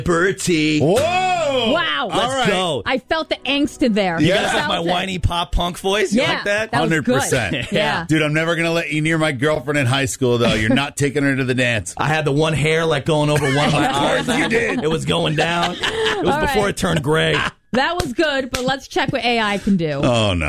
Bertie. Whoa! Wow. Let's go. I felt the angst in there. You I guys like my felt it. whiny pop punk voice? You like that? That was 100%. good. Yeah. Dude, I'm never going to let you near my girlfriend in high school, though. You're not taking her to the dance. I had the one hair like going over one of my eyes. You did. It was going down. It was All before right. it turned gray. That was good, but let's check what AI can do. Oh, no.